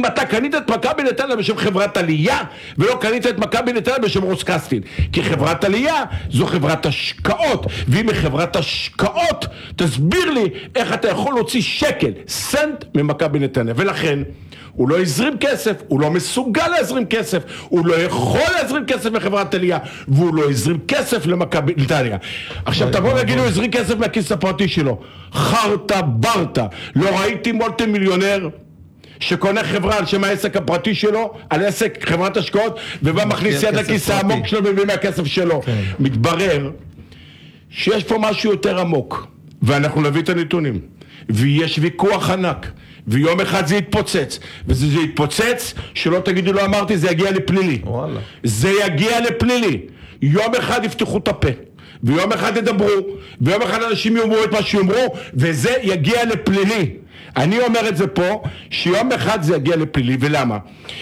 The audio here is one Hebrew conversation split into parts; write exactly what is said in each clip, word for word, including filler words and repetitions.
אם אתה קנית את מכבי נתניה בשם חברת עלייה, ולא קנית את מכבי נתניה בשם רוסקסטין. כי חברת עלייה זו חברת השקעות, ואם היא חברת השקעות, תסביר לי איך אתה יכול להוציא שקל, סנט ממכבי נתניה. ולכן, הוא לא הזרים כסף, הוא לא מסוגל להזרים כסף, הוא לא יכול להזרים כסף מחברת עלייה, והוא לא הזרים כסף למכבי נתניה. עכשיו תבוא להגיד, הוא הזרים כסף מהכיס הפרטי שלו. חרטה ברטה. לא ראיתי מולטי מיליונר שקונה חברה על שם העסק הפרטי שלו, על עסק חברת השקעות, ובא מכניס יד לכיס העמוק שלו ומביא מהכסף שלו. מתברר שיש פה משהו יותר עמוק, ואנחנו נביא את הנתונים, ויש ויכוח ענק, ויום אחד זה יתפוצץ, וזה זה יתפוצץ, שלא תגידו לא אמרתי, זה יגיע לפלילי. וואלה. זה יגיע לפלילי. יום אחד יפתחו את הפה, ויום אחד ידברו, ויום אחד אנשים יאמרו את מה שיאמרו, וזה יגיע לפלילי. אני אומר את זה פה, שיום אחד זה יגיע לפלילי, ולמה?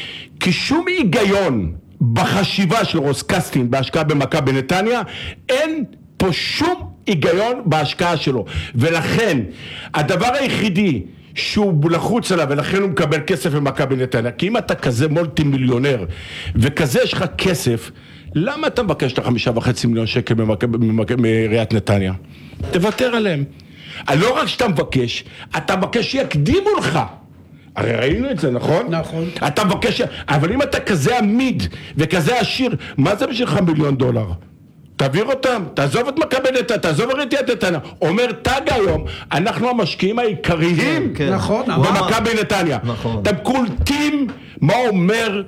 כי שום היגיון בחשיבה של רוסקסטין בהשקעה במכבי נתניה, אין פה שום היגיון בהשקעה שלו. ולכן, הדבר היחידי שהוא לחוץ עליו, ולכן הוא מקבל כסף במכבי נתניה, כי אם אתה כזה מולטי מיליונר, וכזה יש לך כסף, למה אתה מבקש את החמישה וחצי מיליון שקל מעיריית נתניה? תוותר עליהם. לא רק שאתה מבקש, אתה מבקש שיקדימו לך. הרי ראינו את זה, נכון? נכון. אתה מבקש, אבל אם אתה כזה עמיד וכזה עשיר, מה זה בשבילך מיליון דולר? תעביר אותם, תעזוב את מכבי נתניה, תעזוב את עיריית נתניה. אומר תג היום, אנחנו המשקיעים העיקריים במכבי נתניה. אתם קולטים מה אומר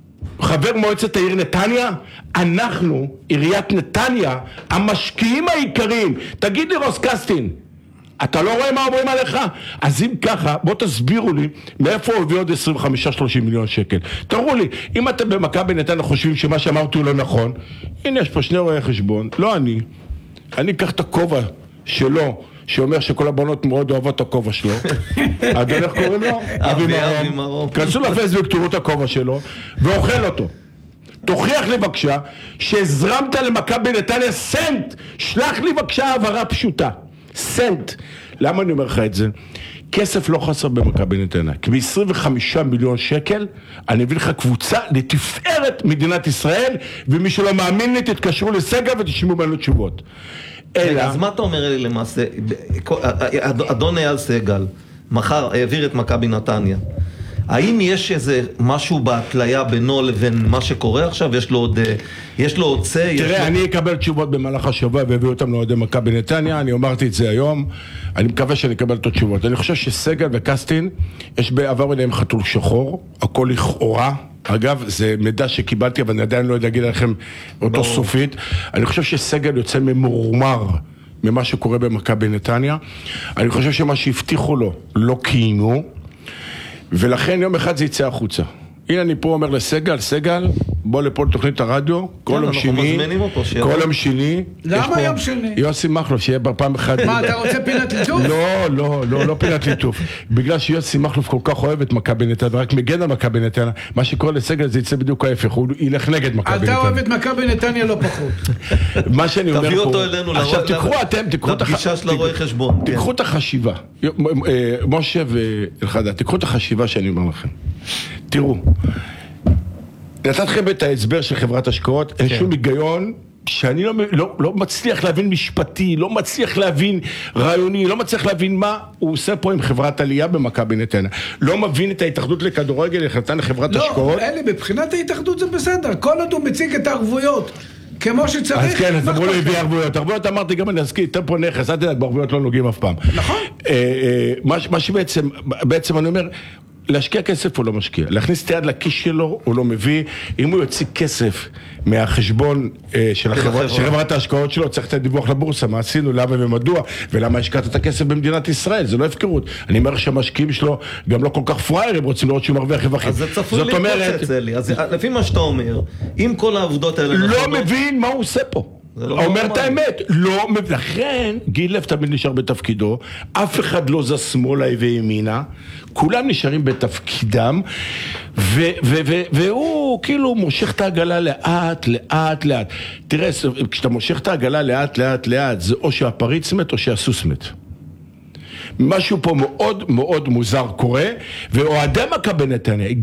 חבר מועצת העיר נתניה? אנחנו, עיריית נתניה, המשקיעים העיקריים. תגיד לי רוסקסטין, אתה לא רואה מה אומרים עליך? אז אם ככה, בוא תסבירו לי מאיפה הוא הביא עוד עשרים וחמישה שלושים מיליון שקל. תראו לי, אם אתם במכבי נתניה חושבים שמה שאמרתי הוא לא נכון, הנה יש פה שני רואי חשבון, לא אני. אני אקח את הכובע שלו, שאומר שכל הבנות מאוד אוהבות את הכובע שלו. עד איך קוראים לו? אבי מרום. כנסו לפייסבוק, תראו את הכובע שלו, ואוכל אותו. תוכיח לי בבקשה שהזרמת למכבי נתניה סנט. שלח לי בבקשה העברה פשוטה. סנט. למה אני אומר לך את זה? כסף לא חסר במכבי נתניה. כי ב-עשרים וחמישה מיליון שקל אני אביא לך קבוצה לתפארת מדינת ישראל, ומי שלא מאמין לי תתקשרו לסגל ותשמעו ממנו תשובות. אלא... אז מה אתה אומר לי למעשה? אדון אייל סגל מחר העביר את מכבי נתניה. האם יש איזה משהו בהתליה בינו לבין מה שקורה עכשיו? יש לו עוד, יש לו עוד צא? תראה, לו... אני אקבל תשובות במהלך השבוע והביאו אותם לאוהדי מכבי נתניה. אני אמרתי את זה היום. אני מקווה שאני אקבל את התשובות. אני חושב שסגל וקסטין, יש בעבר אליהם חתול שחור, הכל לכאורה. אגב, זה מידע שקיבלתי, אבל אני עדיין לא יודע להגיד לכם אותו בוא. סופית. אני חושב שסגל יוצא ממורמר ממה שקורה במכבי נתניה. אני חושב שמה שהבטיחו לו לא קיימו. ולכן יום אחד זה יצא החוצה. הנה אני פה אומר לסגל, סגל, בוא לפה לתוכנית הרדיו, כל יום שני, כל יום שני. למה יום שני? יוסי מחלוף, שיהיה בפעם אחת. מה, אתה רוצה פינת ליטוף? לא, לא, לא, לא פינת ליטוף. בגלל שיוסי מחלוף כל כך אוהב את מכבי נתניה, ורק מגן על מכבי נתניה, מה שקורה לסגל זה יצא בדיוק ההפך, הוא ילך נגד מכבי נתניה. אתה אוהב את מכבי נתניה לא פחות. מה שאני אומר פה... תביא אותו אלינו, עכשיו תקחו אתם, תקחו את החשיבה. משה ואלחדה, תקחו את החשיבה שאני אומר לכם. תראו, נתתכם את ההסבר של חברת השקעות, אין שום היגיון שאני לא, לא, לא מצליח להבין משפטי, לא מצליח להבין רעיוני, לא מצליח להבין מה הוא עושה פה עם חברת עלייה במכבי נתניה. לא מבין את ההתאחדות לכדורגל, החלטה לחברת לא, השקעות. לא, אלה, בבחינת ההתאחדות זה בסדר, כל עוד הוא מציג את הערבויות. כמו שצריך. אז כן, אז אמרו לו הביא ערבויות. ערבויות אמרתי גם אני אזכיר, אתם פה נכס, אל תדאג, בערבויות לא נוגעים אף פעם. נכון. מה שבעצם, בעצם אני אומר, להשקיע כסף הוא לא משקיע, להכניס את היד לכיס שלו הוא לא מביא. אם הוא יוציא כסף מהחשבון של חברת ההשקעות שלו, צריך את הדיווח לבורסה, מה עשינו, למה ומדוע, ולמה השקעת את הכסף במדינת ישראל, זה לא הפקרות. אני אומר שהמשקיעים שלו גם לא כל כך פרייר, הם רוצים לראות שהוא מרוויח רווחים. אז זה צפוי להתפוצץ אלי, אז לפי מה שאתה אומר, אם כל העבודות האלה... לא מבין מה הוא עושה פה. אומר את האמת, לא, לכן גיל לב תמיד נשאר בתפקידו, אף אחד לא זז שמאלה וימינה, כולם נשארים בתפקידם, והוא כאילו מושך את העגלה לאט, לאט, לאט. תראה, כשאתה מושך את העגלה לאט, לאט, לאט, זה או שהפריץ מת או שהסוס מת. משהו פה מאוד מאוד מוזר קורה, ואוהדי מכבי נתניה